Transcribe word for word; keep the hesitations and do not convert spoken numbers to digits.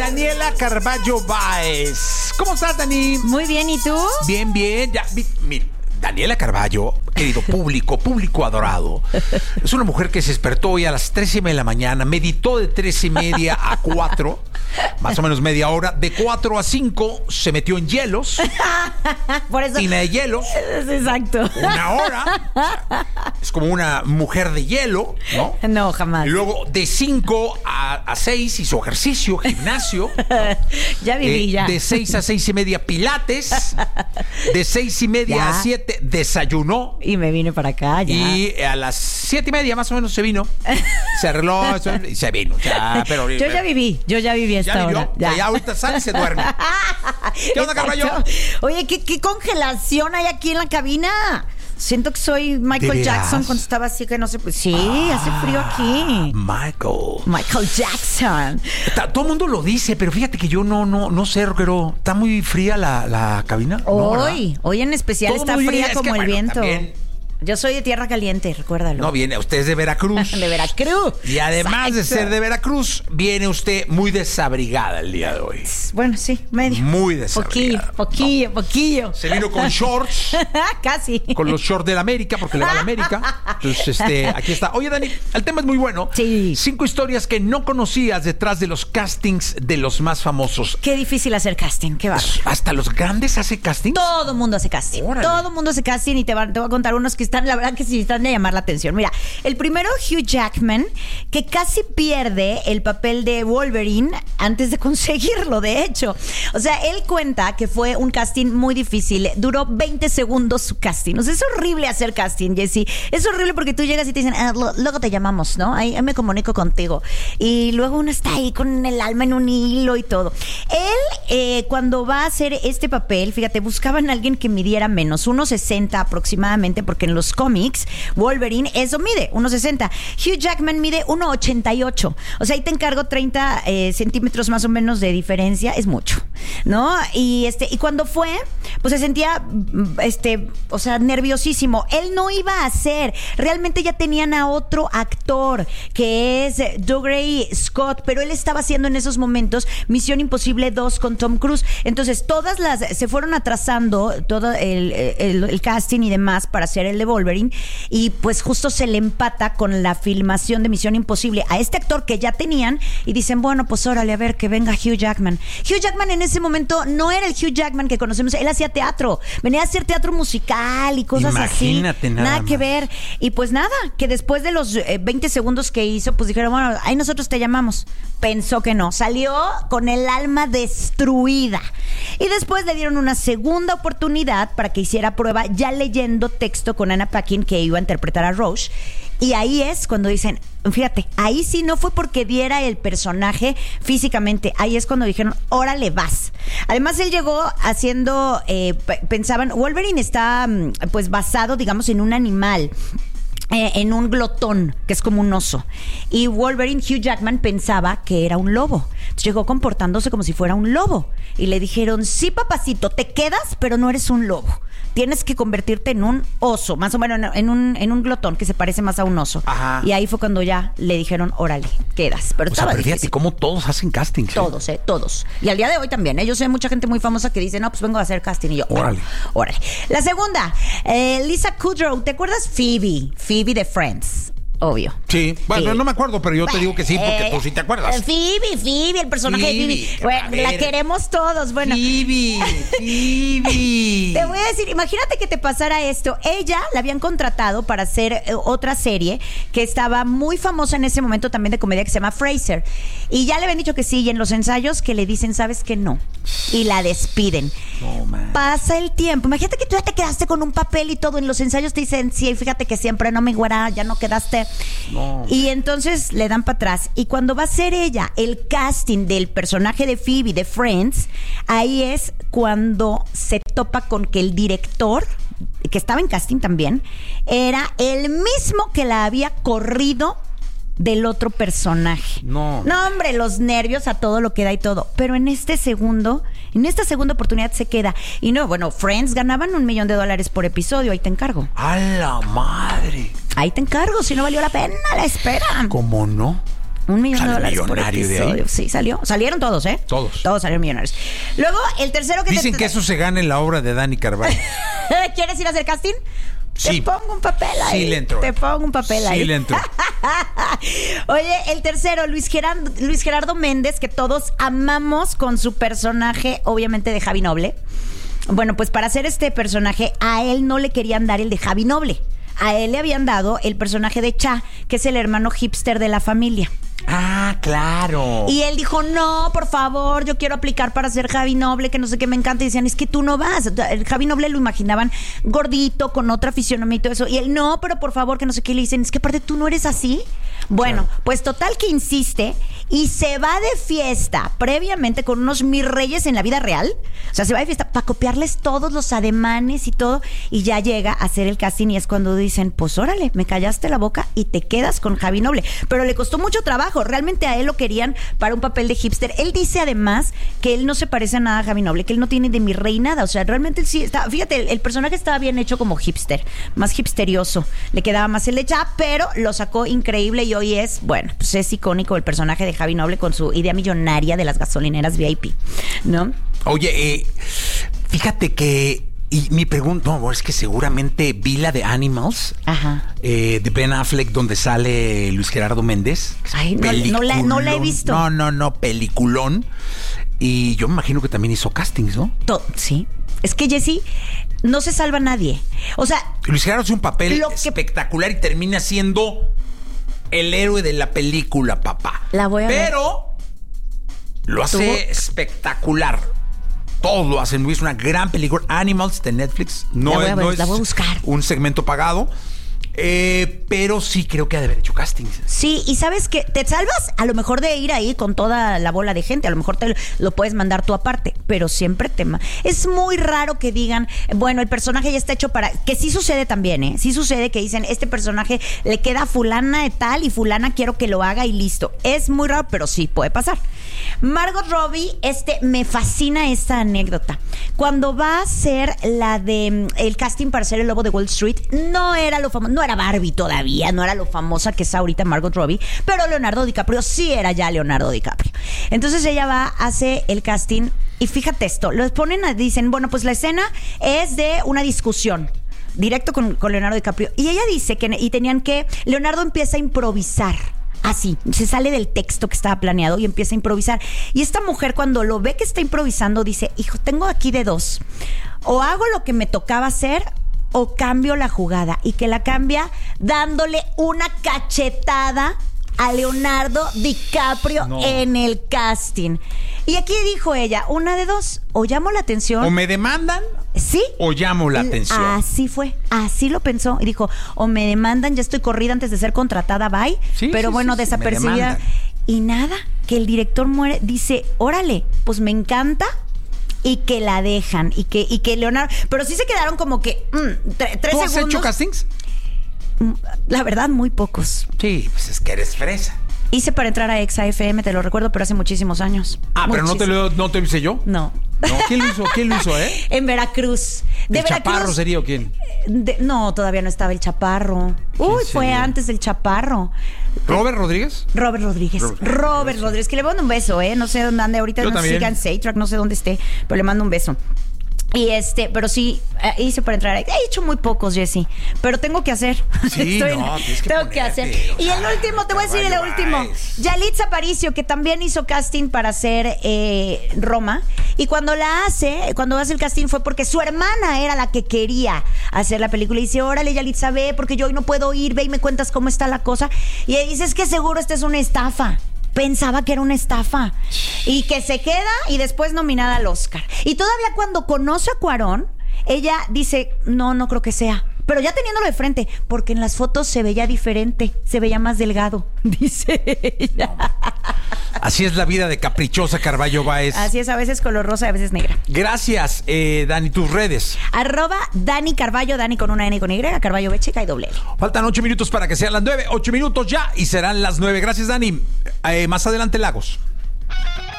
Daniela Carballo Báez. ¿Cómo estás, Dani? Muy bien, ¿y tú? Bien, bien. Ya, mira, Daniela Carballo, querido público, público adorado, es una mujer que se despertó hoy a las tres y media de la mañana, meditó de tres y media a cuatro, más o menos media hora, de cuatro a cinco se metió en hielos, Por eso. tina de hielos, Exacto. una hora, o sea, es como una mujer de hielo, ¿no? No, jamás. Y luego de cinco a seis hizo ejercicio, gimnasio, ¿no? Ya viví, eh, ya. De seis a seis y media pilates, de seis y media Ya. a siete desayunó. Y me vine para acá, ya. Y a las siete y media más o menos se vino. Se arregló y se vino. Ya, pero, Yo ya viví, yo ya viví esta ya vivió, hora. ya. ya ahorita sale y se duerme. ¿Qué onda, Carballo? Oye, ¿qué, qué congelación hay aquí en la cabina? Siento que soy Michael ¿De Jackson veras? cuando estaba así que no sé. Sí, ah, hace frío aquí. Michael. Michael Jackson. Ta- Todo el mundo lo dice, pero fíjate que yo no, no, no sé, pero ¿está muy fría la, la cabina? No, Hoy, ¿verdad? hoy en especial Todo está muy bien, fría es como que, el bueno, viento. también- Yo soy de tierra caliente, recuérdalo. No, viene, usted es de Veracruz. De Veracruz. Y además Exacto. de ser de Veracruz, viene usted muy desabrigada el día de hoy. Bueno, sí, medio. Muy Poquillo, desabrigada. poquillo, No. poquillo. Se vino con shorts, Casi. con los shorts del América, porque le va a la América. Entonces, este, aquí está. Oye, Dani, el tema es muy bueno. Sí. Cinco historias que no conocías detrás de los castings de los más famosos. Qué difícil hacer casting, qué bárbaro. ¿Hasta los grandes hace casting? Todo mundo hace casting. Órale. Todo mundo hace casting y te, va- te voy a contar unos que están, la verdad que sí están de llamar la atención. Mira, el primero, Hugh Jackman, que casi pierde el papel de Wolverine antes de conseguirlo, de hecho. O sea, él cuenta que fue un casting muy difícil. Duró veinte segundos su casting. O sea, es horrible hacer casting, Jessie. Es horrible porque tú llegas y te dicen, ah, lo- luego te llamamos, ¿no? Ahí, ahí me comunico contigo. Y luego uno está ahí con el alma en un hilo y todo. Él, eh, cuando va a hacer este papel, fíjate, buscaban a alguien que midiera menos, uno sesenta aproximadamente, porque en los cómics, Wolverine, eso mide, uno sesenta. Hugh Jackman mide uno ochenta y ocho. O sea, ahí te encargo treinta eh, centímetros más o menos de diferencia, es mucho, ¿no? Y este, y cuando fue, pues se sentía, este, o sea, nerviosísimo. Él no iba a hacer, realmente ya tenían a otro actor, que es eh, Dougray Scott, pero él estaba haciendo en esos momentos Misión Imposible dos con Tom Cruise. Entonces, todas las, se fueron atrasando todo el, el, el casting y demás para hacer el de Wolverine, y pues justo se le empata con la filmación de Misión Imposible a este actor que ya tenían, y dicen, bueno, pues órale, a ver, que venga Hugh Jackman. Hugh Jackman en ese momento no era el Hugh Jackman que conocemos, él hacía teatro, venía a hacer teatro musical y cosas Imagínate así. nada Nada que más. ver. Y pues nada, que después de los eh, veinte segundos que hizo, pues dijeron, bueno, ahí nosotros te llamamos. Pensó que no, salió con el alma destruida. Y después le dieron una segunda oportunidad para que hiciera prueba, ya leyendo texto con Anna Paquin, que iba a interpretar a Roche. Y ahí es cuando dicen, fíjate, ahí sí no fue porque diera el personaje físicamente, ahí es cuando dijeron, órale, vas. Además, él llegó haciendo, eh, p- pensaban, Wolverine está mm, pues basado, digamos, en un animal. Eh, en un glotón, que es como un oso. Y Wolverine, Hugh Jackman, pensaba que era un lobo. Entonces llegó comportándose como si fuera un lobo. Y le dijeron, sí, papacito, te quedas, pero no eres un lobo. Tienes que convertirte en un oso, más o menos en un, en un glotón que se parece más a un oso. Ajá. Y ahí fue cuando ya le dijeron, órale, quedas. Pero O sea, estaba pero fíjate difícil. cómo todos hacen casting. ¿sí? Todos, eh, todos. Y al día de hoy también, ¿eh? Yo sé mucha gente muy famosa que dice, no, pues vengo a hacer casting. Y yo, Órale. órale. La segunda, eh, Lisa Kudrow. ¿Te acuerdas? Phoebe. Phoebe de Friends. Obvio. Sí, bueno, Sí. no me acuerdo, pero yo te digo que sí, porque Eh, tú sí te acuerdas. eh, Phoebe, Phoebe, el personaje Phoebe, de Phoebe. a Bueno, la ver. queremos todos. Bueno, Phoebe, Phoebe. te voy a decir, imagínate que te pasara esto. Ella la habían contratado para hacer eh, otra serie que estaba muy famosa en ese momento también de comedia, que se llama Frasier. Y ya le habían dicho que sí, y en los ensayos que le dicen, ¿sabes que no? Y la despiden. No, man. Pasa el tiempo. Imagínate que tú ya te quedaste con un papel y todo. En los ensayos te dicen, sí, fíjate que siempre no, mi güera, ya no quedaste. No. Y entonces le dan para atrás. Y cuando va a ser ella el casting del personaje de Phoebe de Friends, ahí es cuando se topa con que el director, que estaba en casting también, era el mismo que la había corrido del otro personaje. No. No, hombre, los nervios a todo lo que da y todo. Pero en este segundo, en esta segunda oportunidad se queda. Y no, bueno, Friends ganaban un millón de dólares por episodio. Ahí te encargo. ¡A la madre! Ahí te encargo. Si no valió la pena la espera. ¿Cómo no? Un millón de Sale dólares por millonario de episodio. ahí. Sí, salió. Salieron todos, ¿eh? Todos. Todos salieron millonarios. Luego, el tercero que Dicen te... que eso se gana en la obra de Dani Carvajal. ¿Quieres ir a hacer casting? Sí. Te pongo un papel ahí. Sí le entro. Te pongo un papel Sí ahí. Sí le entro. Oye, el tercero, Luis Gerardo, Luis Gerardo Méndez, que todos amamos con su personaje, obviamente, de Javi Noble. Bueno, pues para hacer este personaje, a él no le querían dar el de Javi Noble. A él le habían dado el personaje de Cha, que es el hermano hipster de la familia. Ah, claro. Y él dijo, no, por favor, yo quiero aplicar para ser Javi Noble, que no sé qué me encanta. Y decían, es que tú no vas. El Javi Noble lo imaginaban gordito, con otra fisionomía y todo eso. Y él, no, pero por favor, que no sé qué. Y le dicen, es que aparte tú no eres así. Bueno, claro. Pues total que insiste y se va de fiesta previamente con unos mis reyes en la vida real. O sea, se va de fiesta para copiarles todos los ademanes y todo. Y ya llega a hacer el casting y es cuando dicen, pues órale, me callaste la boca y te quedas con Javi Noble. Pero le costó mucho trabajo. Realmente a él lo querían para un papel de hipster. Él dice además que él no se parece a nada a Javi Noble, que él no tiene de mi rey nada. O sea, realmente él sí está. Fíjate, el, el personaje estaba bien hecho como hipster, más hipsterioso. Le quedaba más el de ya, pero lo sacó increíble y hoy es, bueno, pues es icónico el personaje de Javi Noble con su idea millonaria de las gasolineras V I P, ¿no? Oye, eh, fíjate que. Y mi pregunta, no, es que seguramente vi la de Animals, Ajá. Eh, de Ben Affleck, donde sale Luis Gerardo Méndez. Ay, no, no, la, no la he visto. No, no, no, peliculón. Y yo me imagino que también hizo castings, ¿no? To- sí. Es que Jessy, no se salva nadie. O sea, Luis Gerardo hace un papel lo que- espectacular y termina siendo el héroe de la película, papá. La voy a ver. Pero lo hace Tuvo- espectacular. Todo lo hacen. Es una gran película. Animals de Netflix. No, La voy a es, ver, no la es voy a buscar. un segmento pagado. Eh, pero sí creo que ha de haber hecho castings. sí, y sabes que te salvas a lo mejor de ir ahí con toda la bola de gente, a lo mejor te lo puedes mandar tú aparte, pero siempre tema. Es muy raro que digan, bueno, el personaje ya está hecho para, que sí sucede también, ¿eh? Sí sucede que dicen, este personaje le queda a fulana de tal y fulana quiero que lo haga y listo. Es muy raro, pero sí puede pasar. Margot Robbie, este, me fascina esta anécdota. Cuando va a hacer la de mm, el casting para ser el lobo de Wall Street, no era lo famoso, no era Barbie todavía, no era lo famosa que es ahorita Margot Robbie, pero Leonardo DiCaprio sí era ya Leonardo DiCaprio. Entonces ella va, hace el casting y fíjate esto, los ponen, a, dicen, bueno, pues la escena es de una discusión directo con, con Leonardo DiCaprio y ella dice que y tenían que, Leonardo empieza a improvisar. Así, se sale del texto que estaba planeado y empieza a improvisar. Y esta mujer cuando lo ve que está improvisando dice, hijo, tengo aquí de dos. O hago lo que me tocaba hacer o cambio la jugada. Y que la cambia dándole una cachetada a Leonardo DiCaprio No. en el casting. Y aquí dijo ella, una de dos, o llamo la atención. O me demandan Sí. o llamo la atención. Así fue, así lo pensó. Y dijo, o me demandan, ya estoy corrida antes de ser contratada, bye. Sí, pero sí, bueno, sí, sí, me desapercibida. demandan. Y nada, que el director muere, dice, órale, pues me encanta. Y que la dejan. Y que, y que Leonardo. Pero sí se quedaron como que mm, tre- tres ¿Tú has segundos. hecho castings? Mm, La verdad, muy pocos. Sí, pues es que eres fresa. Hice para entrar a Exa F M, te lo recuerdo, pero hace muchísimos años. Ah, pero no te, Muchísimo. lo, no te lo hice yo. No. No, ¿quién lo hizo? ¿Quién lo hizo, eh? En Veracruz. De ¿El Veracruz. Chaparro sería o quién? De- no, todavía no estaba el Chaparro. Uy, fue sería? antes del Chaparro. ¿Robert Rodríguez? Robert Rodríguez. Robert Robert, Rodríguez, Rodríguez, que le mando un beso, ¿eh? No sé dónde ande ahorita, Yo no sé si también. siga en Saytrack, no sé dónde esté, pero le mando un beso. Y este, pero sí, eh, hice para entrar. He hecho muy pocos, Jessy, pero tengo que hacer. Sí, no, tienes que tengo que ponerte, hacer. o Y sea, el último, te voy a decir el Carvalho último. Báez. Yalitza Aparicio, que también hizo casting para hacer eh, Roma. Y cuando la hace, cuando hace el casting fue porque su hermana era la que quería hacer la película. Y dice, órale, Yalitza, ve, porque yo hoy no puedo ir, ve y me cuentas cómo está la cosa. Y ella dice, es que seguro esta es una estafa. Pensaba que era una estafa. Y que se queda y después nominada al Oscar. Y todavía cuando conoce a Cuarón, ella dice, no, no creo que sea. Pero ya teniéndolo de frente, porque en las fotos se veía diferente, se veía más delgado, dice ella. Así es la vida de caprichosa Carvalho Báez. Así es, a veces color rosa, a veces negra. Gracias, eh, Dani, tus redes. Arroba Dani Carvalho, Dani con una N y con Y, Carvalho B chica y doble L. Faltan ocho minutos para que sean las nueve. Ocho minutos ya y serán las nueve. Gracias, Dani. Eh, más adelante, Lagos.